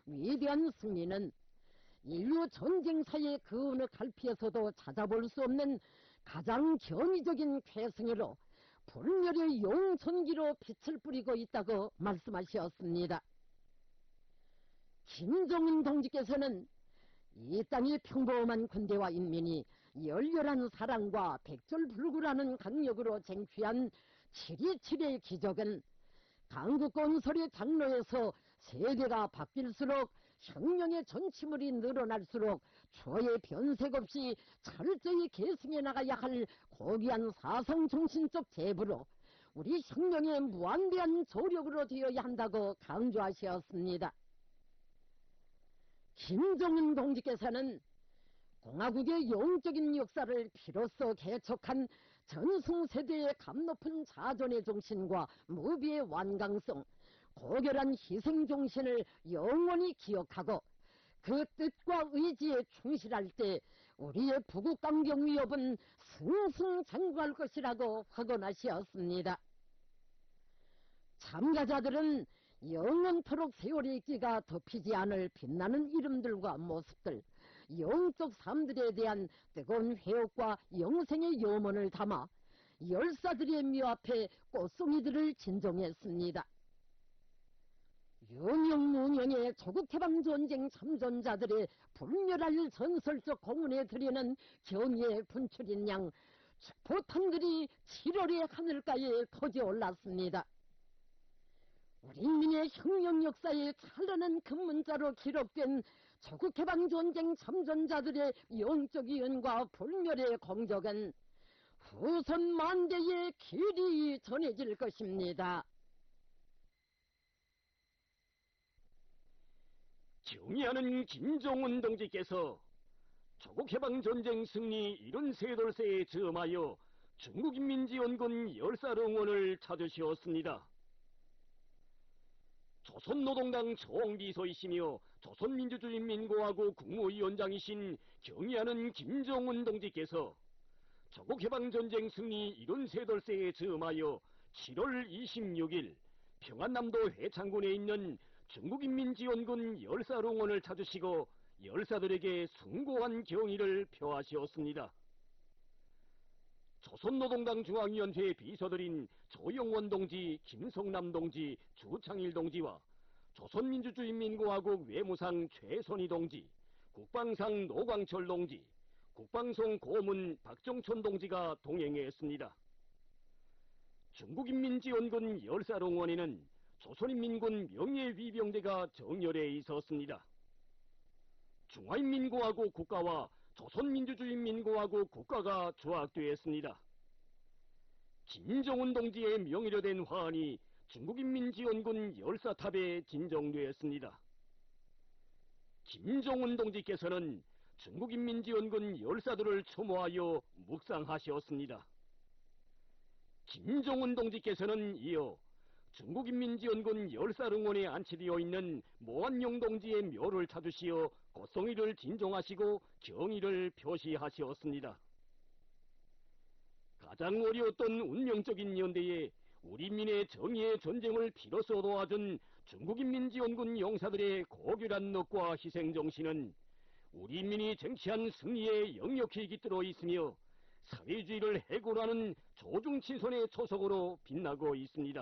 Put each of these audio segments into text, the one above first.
위대한 승리는 인류 전쟁사의 그 어느 갈피에서도 찾아볼 수 없는 가장 견위적인 쾌승으로 불멸의 용천기로 빛을 뿌리고 있다고 말씀하셨습니다. 김정은 동지께서는 이 땅의 평범한 군대와 인민이 열렬한 사랑과 백절불구라는 강력으로 쟁취한 7.27의 기적은 강국 건설의 장로에서 세대가 바뀔수록 혁명의 전치물이 늘어날수록 추호의 변색 없이 철저히 계승해 나가야 할 고귀한 사성정신적 제부로 우리 혁명의 무한대한 조력으로 되어야 한다고 강조하셨습니다. 김정은 동지께서는 공화국의 영적인 역사를 비로소 개척한 전승세대의 감높은 자존의 정신과 무비의 완강성, 고결한 희생정신을 영원히 기억하고 그 뜻과 의지에 충실할 때 우리의 부국강경 위협은 승승장구할 것이라고 확언하셨습니다. 참가자들은 영원토록 세월의 끼가 덮이지 않을 빛나는 이름들과 모습들, 영적 삶들에 대한 뜨거운 회옥과 영생의 염원을 담아 열사들의 묘 앞에 꽃송이들을 진정했습니다. 유명무명의 조국해방전쟁 참전자들의 불멸할 전설적 공훈에 드리는 경의의 분출인 양 축포탄들이 7월의 하늘가에 터져 올랐습니다. 우리 인민의 혁명 역사의 찬란한 금문자로 기록된 조국해방전쟁 참전자들의 영적 이은과 불멸의 공적은 후손 만대에 길이 전해질 것입니다. 경의하는 김정은 동지께서 조국해방전쟁 승리 73돌세에 즈음하여 중국인민지원군 열사릉원을 찾으시었습니다. 조선노동당 총비서이시며 조선민주주의인민공화국 국무위원장이신 경의하는 김정은 동지께서 조국해방전쟁 승리 73돌세에 즈음하여 7월 26일 평안남도 회창군에 있는 중국인민지원군 열사릉원을 찾으시고 열사들에게 숭고한 경의를 표하시었습니다. 조선노동당 중앙위원회 비서들인 조영원 동지, 김성남 동지, 주창일 동지와 조선민주주의인민공화국 외무상 최선희 동지, 국방상 노광철 동지, 국방성 고문 박정촌 동지가 동행했습니다. 중국인민지원군 열사릉원에는 조선인민군 명예위병대가 정렬해 있었습니다. 중화인민공화국 국가와 조선민주주의인민공화국 국가가 조약되었습니다. 김정은 동지의 명의로 된 화환이 중국인민지원군 열사탑에 진정되었습니다. 김정은 동지께서는 중국인민지원군 열사들을 추모하여 묵상하셨습니다. 김정은 동지께서는 이어 중국인민지원군 열사릉원에 안치되어 있는 모한용 동지의 묘를 찾으시어 꽃송이를 진정하시고 경의를 표시하시었습니다. 가장 어려웠던 운명적인 연대에 우리 민의 정의의 전쟁을 비로소 도와준 중국인민지원군 용사들의 고결한 넋과 희생정신은 우리 민이 쟁취한 승리에 역력히 깃들어 있으며 사회주의를 해고하는 조중친선의 초석으로 빛나고 있습니다.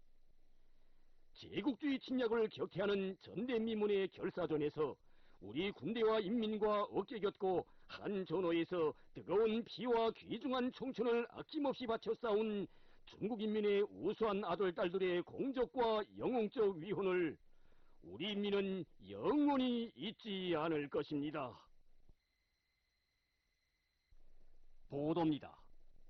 제국주의 침략을 격퇴하는 전대미문의 결사전에서 우리 군대와 인민과 어깨 겹고 한 전호에서 뜨거운 피와 귀중한 청춘을 아낌없이 바쳐 싸운 중국인민의 우수한 아들, 딸들의 공적과 영웅적 위훈을 우리 인민은 영원히 잊지 않을 것입니다. 보도입니다.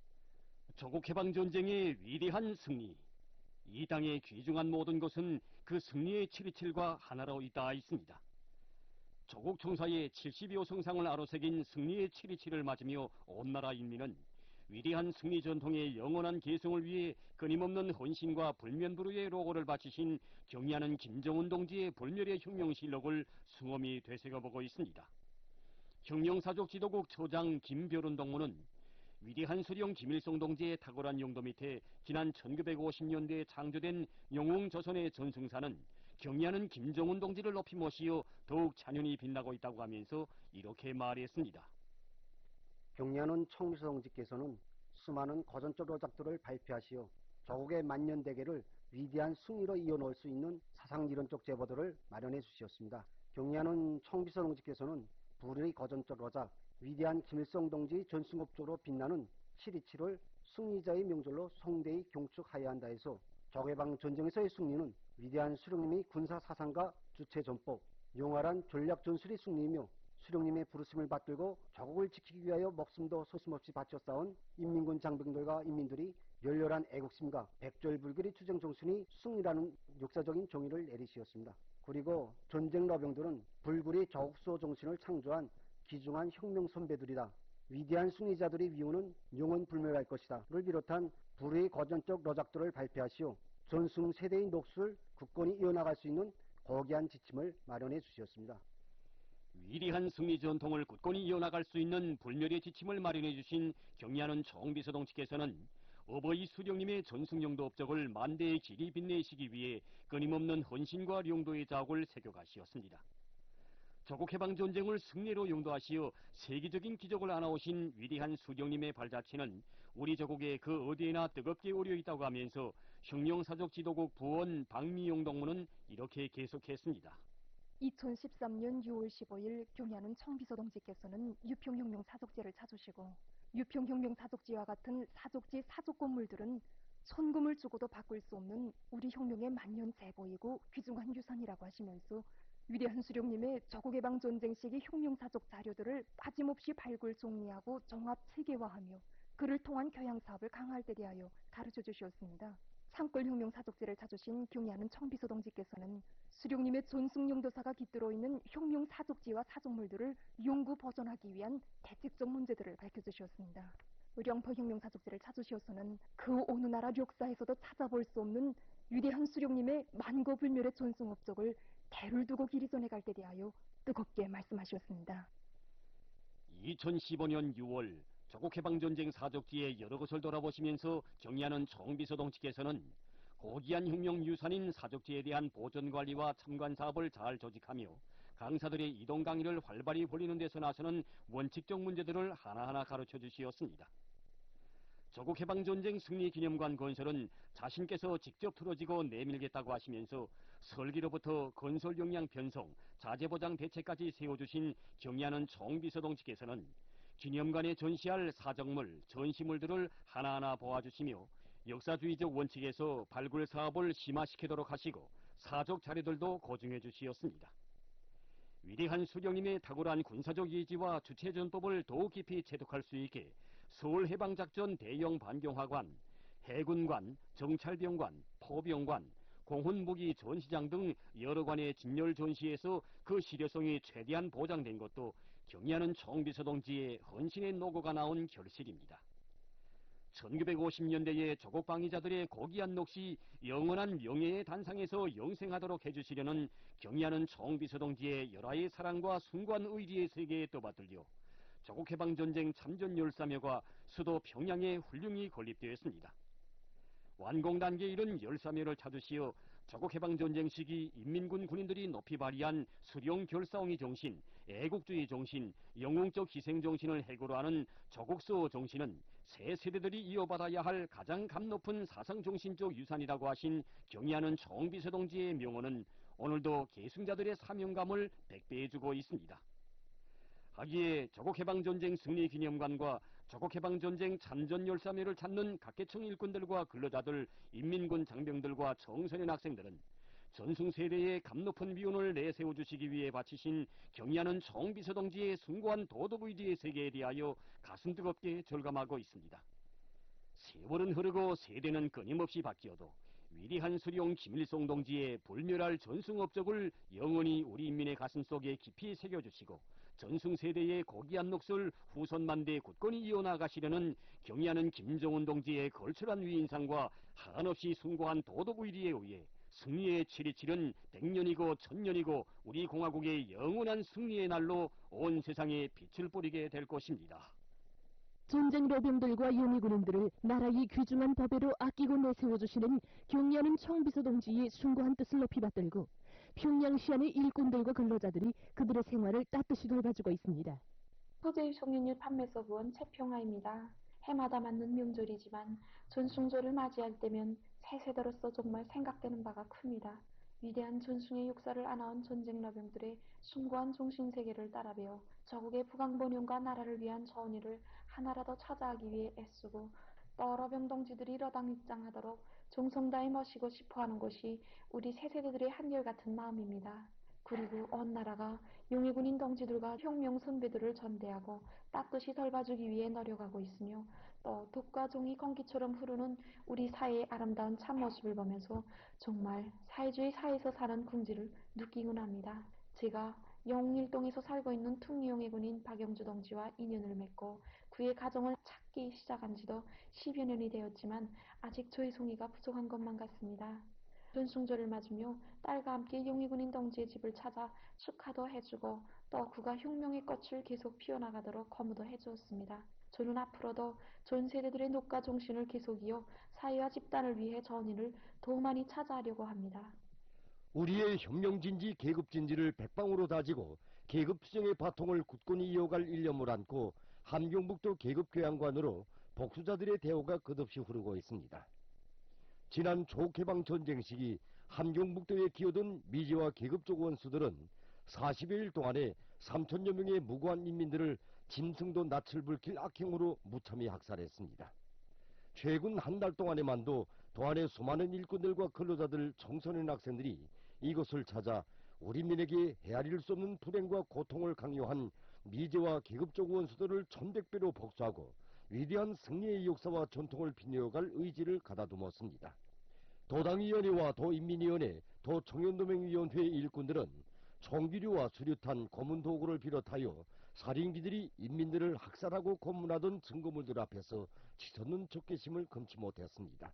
조국해방전쟁의 위대한 승리, 이 땅의 귀중한 모든 것은 그 승리의 727과 하나로 있다 있습니다. 조국 총사의 70여 성상을 아로새긴 승리의 727을 맞으며 온 나라 인민은 위대한 승리 전통의 영원한 계승을 위해 끊임없는 헌신과 불면불후의 로고를 바치신 경의하는 김정은 동지의 불멸의 혁명실록을 숭엄히 되새겨보고 있습니다. 혁명사족 지도국 처장 김별운 동무는 위대한 수령 김일성 동지의 탁월한 용도 밑에 지난 1950년대에 창조된 영웅조선의 전승사는 경리하는 김정은 동지를 높이 모시어 더욱 찬연히 빛나고 있다고 하면서 이렇게 말했습니다. 경리하는 청비서 동지께서는 수많은 거전적 로작들을 발표하시어 조국의 만년대계를 위대한 승리로 이어놓을 수 있는 사상이론적 제보들을 마련해 주셨습니다. 경리하는 청비서 동지께서는 불의 거전적 로작, 위대한 김일성 동지 전승업적으로 빛나는 7.27을 승리자의 명절로 성대히 경축하여야 한다 해서 적해방 전쟁에서의 승리는 위대한 수령님의 군사사상과 주체전법, 용활한 전략 전술의 승리이며 수령님의 부르심을 받들고 조국을 지키기 위하여 목숨도 서슴없이 바쳐 싸운 인민군 장병들과 인민들이 열렬한 애국심과 백절불결의 투쟁 정신이 승리라는 역사적인 정의를 내리시었습니다. 그리고 전쟁 러병들은 불굴의 조국수호 정신을 창조한 귀중한 혁명 선배들이다. 위대한 승리자들의 위후는 영원 불멸할 것이다.를 비롯한 불의 거전적 로작들을 발표하시어 전승 세대의 녹수를 굳건히 이어나갈 수 있는 고귀한 지침을 마련해 주셨습니다. 위대한 승리 전통을 굳건히 이어나갈 수 있는 불멸의 지침을 마련해 주신 경리하는 총비서 동지께서는 어버이 수령님의 전승용도 업적을 만대의 길이 빛내시기 위해 끊임없는 헌신과 용도의 자옥을 새겨가시었습니다. 조국해방전쟁을 승리로 용도하시어 세계적인 기적을 안아오신 위대한 수령님의 발자취는 우리 조국에 그 어디에나 뜨겁게 오려 있다고 하면서 혁명사적 지도국 부원 박미용 동무는 이렇게 계속했습니다. 2013년 6월 15일 경리하는 청비서 동지께서는 유평혁명 사족지를 찾으시고 유평혁명 사족지와 같은 사족지 사족 건물들은 천금을 주고도 바꿀 수 없는 우리 혁명의 만년 제보이고 귀중한 유산이라고 하시면서 위대한 수령님의 조국해방 전쟁 시기 혁명사적 자료들을 빠짐없이 발굴 정리하고 종합 체계화하며 그를 통한 교양 사업을 강화할 때 대하여 가르쳐 주셨습니다. 창궐혁명 사족지를 찾으신 경리하는 청비서 동지께서는 수령님의 전승용도사가 깃들어 있는 혁명 사족지와 사족물들을 연구 보존하기 위한 대책적 문제들을 밝혀주셨습니다. 의령포 혁명 사족지를 찾으시어서는 그 어느 나라 역사에서도 찾아볼 수 없는 위대한 수령님의 만고불멸의 전승 업적을 대를 두고 길이 전해갈 때 대하여 뜨겁게 말씀하셨습니다. 2015년 6월 조국해방전쟁 사족지의 여러 곳을 돌아보시면서 경리하는 총비서 동지께서는 고귀한 혁명 유산인 사족지에 대한 보존관리와 참관 사업을 잘 조직하며 강사들의 이동 강의를 활발히 벌이는 데서 나서는 원칙적 문제들을 하나하나 가르쳐 주시었습니다. 조국해방전쟁 승리기념관 건설은 자신께서 직접 풀어지고 내밀겠다고 하시면서 설계로부터 건설 역량 편성, 자재보장 대책까지 세워주신 경리하는 총비서 동지께서는 기념관에 전시할 사적물, 전시물들을 하나하나 보아주시며 역사주의적 원칙에서 발굴 사업을 심화시키도록 하시고 사적 자료들도 고증해 주시었습니다. 위대한 수령님의 탁월한 군사적 예지와 주체전법을 더욱 깊이 체득할 수 있게 서울해방작전 대형 반경화관, 해군관, 정찰병관, 포병관, 공훈무기 전시장 등 여러 관의 진열 전시에서 그 실효성이 최대한 보장된 것도 경리하는 총비서 동지의 헌신의 노고가 나온 결실입니다. 1950년대의 조국 방위자들의 고귀한 몫이 영원한 명예의 단상에서 영생하도록 해주시려는 경리하는 총비서 동지의 열화의 사랑과 숭고한 의지의 세계에 떠받들려 조국해방전쟁 참전 열사묘가 수도 평양에 훌륭히 건립되었습니다. 완공 단계에 이른 열사묘를 찾으시어 조국해방전쟁 시기 인민군 군인들이 높이 발휘한 수령 결사옹의 정신, 애국주의 정신, 영웅적 희생 정신을 해고로 하는 조국수호 정신은 새 세대들이 이어받아야 할 가장 감 높은 사상정신적 유산이라고 하신 경리하는 총비서 동지의 명언은 오늘도 계승자들의 사명감을 백배해주고 있습니다. 하기에 조국해방전쟁 승리기념관과 조국해방전쟁 참전열사묘를 찾는 각계청 일꾼들과 근로자들, 인민군 장병들과 청소년 학생들은 전승세대의 감높은 미운을 내세워주시기 위해 바치신 경리하는 총비서 동지의 숭고한 도덕의지의 세계에 대하여 가슴 뜨겁게 절감하고 있습니다. 세월은 흐르고 세대는 끊임없이 바뀌어도 위대한 수령 김일성 동지의 불멸할 전승 업적을 영원히 우리 인민의 가슴 속에 깊이 새겨주시고 전승세대의 고귀한 몫을 후손만대 굳건히 이어나가시려는 경리하는 김정은 동지의 걸출한 위인상과 한없이 숭고한 도덕의리에 의해 승리의 7.27은 100년이고 1000년이고 우리 공화국의 영원한 승리의 날로 온 세상에 빛을 뿌리게 될 것입니다. 전쟁 로병들과 용의군인들을 나라의 귀중한 법외로 아끼고 내세워주시는 경리하는 총비서 동지의 숭고한 뜻을 높이 받들고 평양시 안의 일꾼들과 근로자들이 그들의 생활을 따뜻이 돌봐주고 있습니다. 소재의 송년율 판매서부원 최평화입니다. 해마다 맞는 명절이지만 전숭조를 맞이할 때면 새 세대로서 정말 생각되는 바가 큽니다. 위대한 전숭의 역사를 안아온 전쟁러병들의 숭고한 정신세계를 따라배워 저국의 부강번영과 나라를 위한 전의를 하나라도 찾아가기 위해 애쓰고 또 러병 동지들이 러당 입장하도록 정성다해 모시고 싶어하는 것이 우리 새 세대들의 한결같은 마음입니다. 그리고 온 나라가 용의군인 동지들과 혁명 선배들을 전대하고 따뜻이 돌봐주기 위해 노력하고 있으며 또 덕과 정이 공기처럼 흐르는 우리 사회의 아름다운 참모습을 보면서 정말 사회주의 사회에서 사는 긍지를 느끼곤 합니다. 제가 영일동에서 살고 있는 특유용의군인 박영주 동지와 인연을 맺고 그의 가정을 찾기 시작한 지도 10여 년이 되었지만 아직 저의 송이가 부족한 것만 같습니다. 전승절을 맞으며 딸과 함께 용의군인 동지의 집을 찾아 축하도 해주고 또 그가 혁명의 꽃을 계속 피워나가도록 거무도 해주었습니다. 저는 앞으로도 전 세대들의 녹가 정신을 계속 이어 사회와 집단을 위해 전의를 더 많이 찾아하려고 합니다. 우리의 혁명진지 계급진지를 백방으로 다지고 계급투쟁의 바통을 굳건히 이어갈 일념을 안고 함경북도 계급교양관으로 복수자들의 대우가 끝없이 흐르고 있습니다. 지난 조개방전쟁 시기 함경북도에 기어든 미제와 계급적 원수들은 40여일 동안에 3천여 명의 무고한 인민들을 짐승도 낯을 붉힐 악행으로 무참히 학살했습니다. 최근 한 달 동안에만도 도안의 수많은 일꾼들과 근로자들, 청소년 학생들이 이것을 찾아 우리민에게 헤아릴 수 없는 불행과 고통을 강요한 미제와 계급적 원수들을 천백배로 복수하고 위대한 승리의 역사와 전통을 빛내어갈 의지를 가다듬었습니다. 도당위원회와 도인민위원회, 도청년도맹위원회 일꾼들은 총기류와 수류탄, 고문도구를 비롯하여 살인귀들이 인민들을 학살하고 고문하던 증거물들 앞에서 치솟는 적개심을 금치 못했습니다.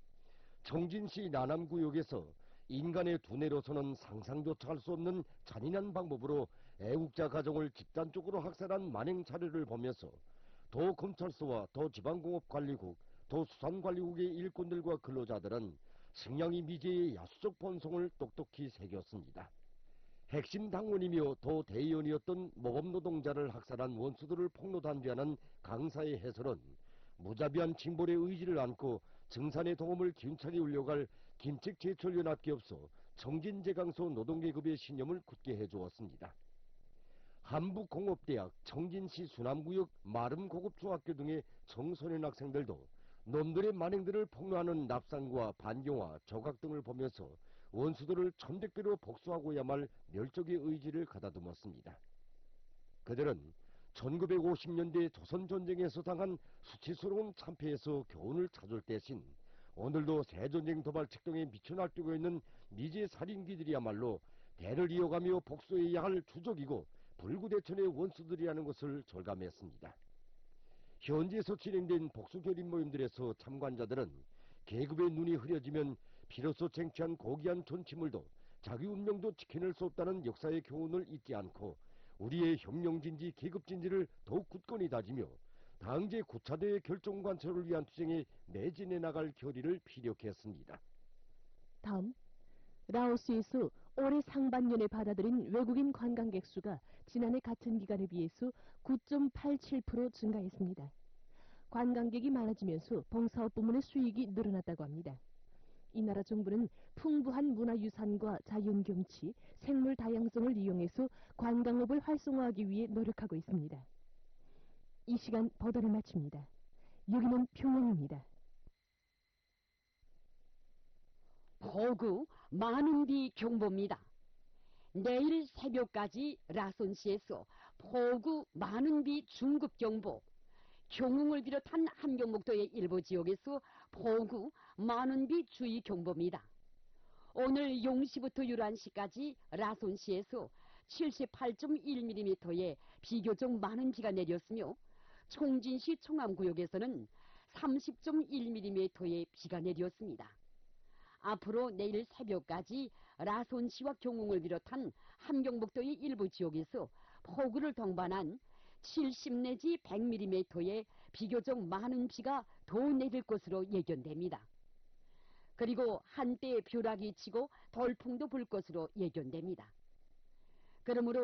청진시 나남구역에서 인간의 두뇌로서는 상상조차 할 수 없는 잔인한 방법으로 애국자 가정을 집단적으로 학살한 만행 사례를 보면서 도검찰서와 도지방공업관리국, 도수산관리국의 일꾼들과 근로자들은 승냥이 미제의 야수적 본성을 똑똑히 새겼습니다. 핵심 당원이며 도대의원이었던 모범노동자를 학살한 원수들을 폭로단죄하는 강사의 해설은 무자비한 징벌의 의지를 안고 증산의 동험을 기운차게 울려갈 김책제철연합기업소 청진제강소 노동계급의 신념을 굳게 해주었습니다. 한북공업대학, 청진시 수남구역 마름고급중학교 등의 청소년 학생들도 놈들의 만행들을 폭로하는 납상과 반경화, 조각 등을 보면서 원수들을 천백배로 복수하고야말 멸족의 의지를 가다듬었습니다. 그들은 1950년대 조선전쟁에서 당한 수치스러운 참패에서 교훈을 찾을 대신 오늘도 새전쟁 도발 책동에 미쳐 날뛰고 있는 미제 살인귀들이야말로 대를 이어가며 복수해야 할 주적이고 불구대천의 원수들이라는 것을 절감했습니다. 현지에서 진행된 복수결인 모임들에서 참관자들은 계급의 눈이 흐려지면 비로소 쟁취한 고귀한 존치물도 자기 운명도 지켜낼 수 없다는 역사의 교훈을 잊지 않고 우리의 혁명진지 계급진지를 더욱 굳건히 다지며 당제 구차대의 결정관철을 위한 투쟁에 매진해 나갈 결의를 피력했습니다. 다음, 라오스에서 올해 상반년에 받아들인 외국인 관광객 수가 지난해 같은 기간에 비해서 9.87% 증가했습니다. 관광객이 많아지면서 봉사업 부문의 수익이 늘어났다고 합니다. 이 나라 정부는 풍부한 문화유산과 자연경치, 생물 다양성을 이용해서 관광업을 활성화하기 위해 노력하고 있습니다. 이 시간 보도를 마칩니다. 여기는 평양입니다. 폭우 많은 비 경보입니다. 내일 새벽까지 라손시에서 폭우 많은 비 중급경보, 경웅을 비롯한 함경북도의 일부 지역에서 폭우 많은 비 주의경보입니다. 오늘 0시부터 11시까지 라손시에서 78.1mm의 비교적 많은 비가 내렸으며 총진시 청암구역에서는 30.1mm의 비가 내렸습니다. 앞으로 내일 새벽까지 라손시와 경웅을 비롯한 함경북도의 일부 지역에서 폭우를 동반한 70 내지 100mm의 비교적 많은 비가 더 내릴 것으로 예견됩니다. 그리고 한때 벼락이 치고 돌풍도 불 것으로 예견됩니다. 그러므로